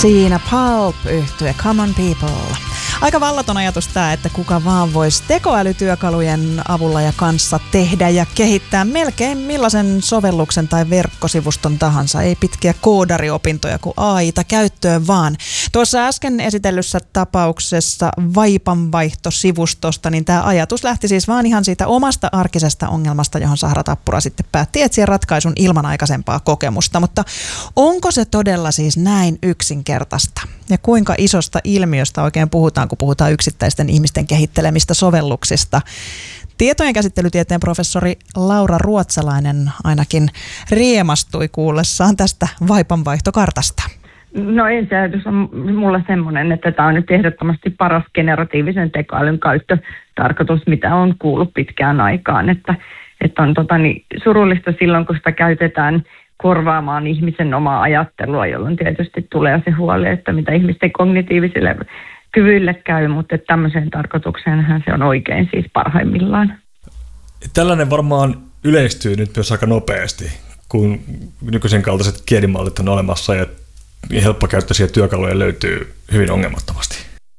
Siinä Pulp-yhtye Common People. Aika vallaton ajatus tämä, että kuka vaan voisi tekoälytyökalujen avulla ja kanssa tehdä ja kehittää melkein millaisen sovelluksen tai verkkosivuston tahansa. Ei pitkiä koodariopintoja kuin AI:ta käyttöön vaan. Tuossa äsken esitellyssä tapauksessa vaipanvaihtosivustosta, niin tämä ajatus lähti siis vaan ihan siitä omasta arkisesta ongelmasta, johon Sahra Tappura sitten päätti etsiä ratkaisun ilman aikaisempaa kokemusta. Mutta onko se todella siis näin yksinkertaista? Ja kuinka isosta ilmiöstä oikein puhutaan, kun puhutaan yksittäisten ihmisten kehittelemistä sovelluksista? Tietojenkäsittelytieteen professori Laura Ruotsalainen ainakin riemastui kuullessaan tästä vaipanvaihtokartasta. No ensi ajatus on mulla semmoinen, että tämä on nyt ehdottomasti paras generatiivisen tekoälyn käyttötarkoitus, mitä on kuullut pitkään aikaan. Että on surullista silloin, kun sitä käytetään korvaamaan ihmisen omaa ajattelua, jolloin tietysti tulee se huoli, että mitä ihmisten kognitiivisille kyvyille käy, mutta tämmöiseen tarkoitukseenhan se on oikein siis parhaimmillaan. Tällainen varmaan yleistyy nyt myös aika nopeasti, kun nykyisen kaltaiset kielimallit on olemassa ja helppokäyttöisiä työkaluja löytyy hyvin ongelmattomasti.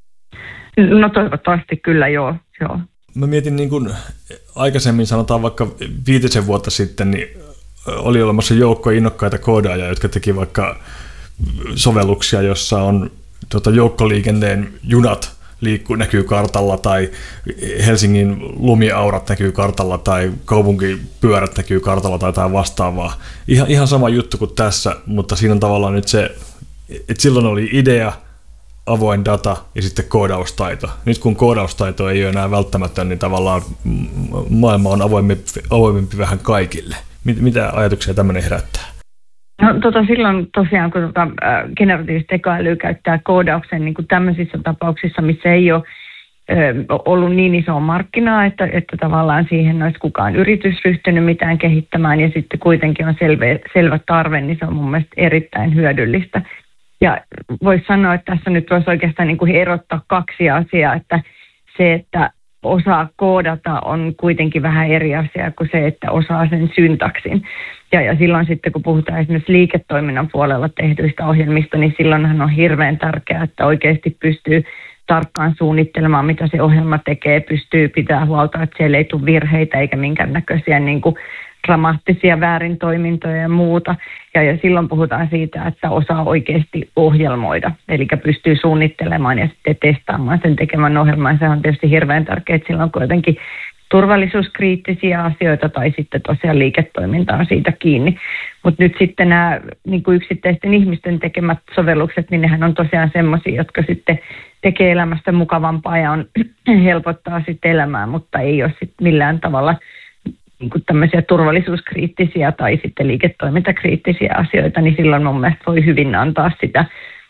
No toivottavasti kyllä, joo. Mä mietin niin kuin aikaisemmin, sanotaan vaikka 5 vuotta sitten, niin oli olemassa joukko innokkaita koodaajia, jotka teki vaikka sovelluksia, jossa on joukkoliikenteen junat näkyy kartalla tai Helsingin lumiaurat näkyy kartalla tai kaupunkipyörät näkyy kartalla tai jotain vastaavaa. Ihan sama juttu kuin tässä, mutta siinä on tavallaan nyt se, että silloin oli idea, avoin data ja sitten koodaustaito. Nyt kun koodaustaito ei ole enää välttämätön, niin tavallaan maailma on avoimempi vähän kaikille. Mitä ajatuksia tämmöinen herättää? No silloin tosiaan, kun generatiivista tekoälyä käyttää koodauksen niin kuin tämmöisissä tapauksissa, missä ei ole ollut niin isoa markkinaa, että tavallaan siihen olisi kukaan yritys ryhtynyt mitään kehittämään ja sitten kuitenkin on selvä tarve, niin se on mun mielestä erittäin hyödyllistä. Ja voisi sanoa, että tässä nyt voisi oikeastaan niin kuin erottaa 2 asiaa, että se, että osaa koodata on kuitenkin vähän eri asia kuin se, että osaa sen syntaksin. Ja silloin sitten, kun puhutaan esimerkiksi liiketoiminnan puolella tehdyistä ohjelmista, niin silloinhan on hirveän tärkeää, että oikeasti pystyy tarkkaan suunnittelemaan, mitä se ohjelma tekee, pystyy pitää huolta, että siellä ei tule virheitä eikä minkäännäköisiä niin kuin dramaattisia väärintoimintoja ja muuta. Ja silloin puhutaan siitä, että osaa oikeasti ohjelmoida, eli pystyy suunnittelemaan ja sitten testaamaan sen tekemän ohjelman. Se on tietysti hirveän tärkeää, että silloin kuitenkin turvallisuuskriittisiä asioita tai sitten tosiaan liiketoiminta on siitä kiinni. Mutta nyt sitten nämä niin kuin yksittäisten ihmisten tekemät sovellukset, niin nehän on tosiaan semmoisia, jotka sitten tekee elämästä mukavampaa ja helpottaa sitten elämää, mutta ei ole sitten millään tavalla niin kuin tämmöisiä turvallisuuskriittisiä tai sitten liiketoimintakriittisiä asioita, niin silloin mun mielestä voi hyvin antaa sitä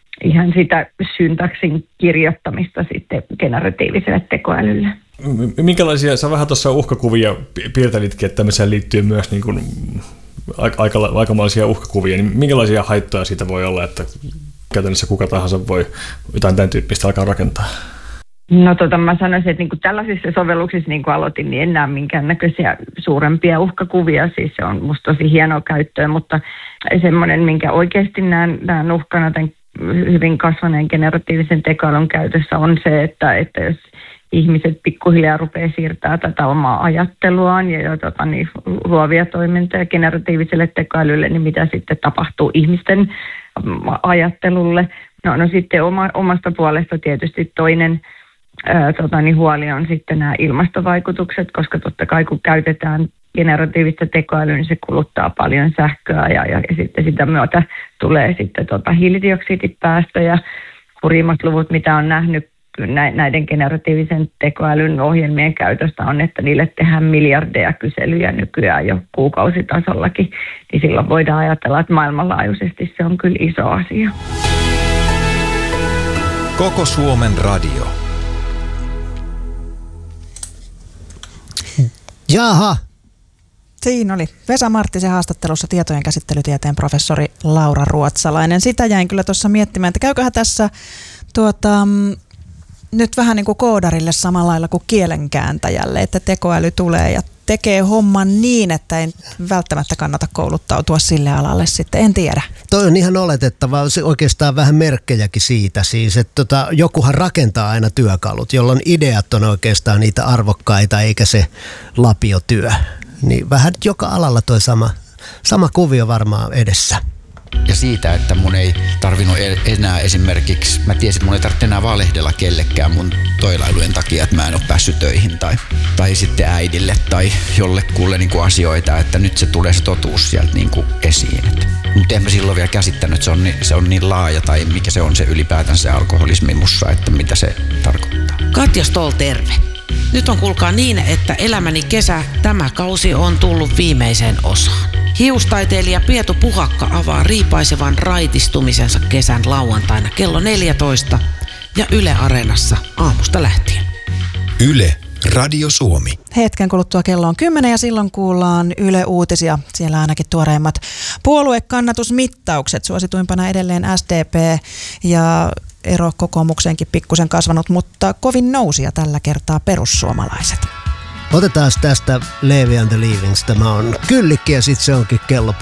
syntaksin kirjoittamista sitten generatiiviselle tekoälylle. Minkälaisia, sä vähän tuossa uhkakuvia piirtelitkin, että tämmöiseen liittyy myös niin kuin aikamoisia uhkakuvia, niin minkälaisia haittoja siitä voi olla, että käytännössä kuka tahansa voi jotain tämän tyyppistä alkaa rakentaa? No mä sanoisin, että niin kuin tällaisissa sovelluksissa, niin kuin aloitin, niin en näe minkäännäköisiä suurempia uhkakuvia. Siis se on musta tosi hienoa käyttöä, mutta semmoinen, minkä oikeasti näen uhkana tämän hyvin kasvaneen generatiivisen tekoälyn käytössä on se, että jos ihmiset pikkuhiljaa rupeaa siirtää tätä omaa ajatteluaan ja luovia toimintoja generatiiviselle tekoälylle, niin mitä sitten tapahtuu ihmisten ajattelulle. No sitten omasta puolesta tietysti toinen huoli on sitten nämä ilmastovaikutukset, koska totta kai kun käytetään generatiivista tekoälyä, niin se kuluttaa paljon sähköä ja sitten sitä myötä tulee sitten hiilidioksidipäästöjä. Hurjimmat luvut, mitä on nähnyt näiden generatiivisen tekoälyn ohjelmien käytöstä on, että niille tehdään miljardeja kyselyjä nykyään jo kuukausitasollakin, niin silloin voidaan ajatella, että maailmanlaajuisesti se on kyllä iso asia. Koko Suomen radio. Jaha. Siinä oli Vesa Marttisen haastattelussa tietojenkäsittelytieteen professori Laura Ruotsalainen. Sitä jäin kyllä tuossa miettimään, että käyköhän tässä nyt vähän niin kuin koodarille samalla lailla kuin kielenkääntäjälle, että tekoäly tulee ja tekee homman niin, että ei välttämättä kannata kouluttautua sille alalle sitten, en tiedä. Toi on ihan oletettavaa, se oikeastaan vähän merkkejäkin siitä siis, että jokuhan rakentaa aina työkalut, jolloin ideat on oikeastaan niitä arvokkaita eikä se lapiotyö. Niin vähän joka alalla toi sama kuvio varmaan edessä. Ja siitä, että mun ei tarvinnut enää esimerkiksi, mä tiesin, että mun ei tarvitse enää valehdella kellekään mun toilailujen takia, että mä en ole päässyt töihin tai sitten äidille tai jollekulle niin kuin asioita, että nyt se tulee se totuus sieltä niin kuin esiin. Mutta en mä silloin vielä käsittänyt, että se on niin laaja tai mikä se on se ylipäätään se alkoholismi mussa, että mitä se tarkoittaa. Katja Stoll, terve. Nyt on kuulkaa niin, että elämäni kesä, tämä kausi on tullut viimeiseen osaan. Hiustaiteilija Pietu Puhakka avaa riipaisevan raitistumisensa kesän lauantaina kello 14 ja Yle Areenassa aamusta lähtien. Yle Radio Suomi. Hetken kuluttua kello on 10 ja silloin kuullaan Yle Uutisia. Siellä ainakin tuoreimmat puoluekannatusmittaukset. Suosituimpana edelleen SDP ja ero kokoomukseenkin pikkusen kasvanut, mutta kovin nousia tällä kertaa perussuomalaiset. Otetaan tästä Levi and the Leavings. Tämä on Kyllikki ja sitten se onkin kello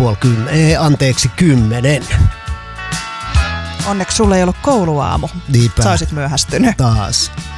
10. Onneksi sulle ei ollut kouluaamu. Niinpä. Sä olisit myöhästynyt. Taas.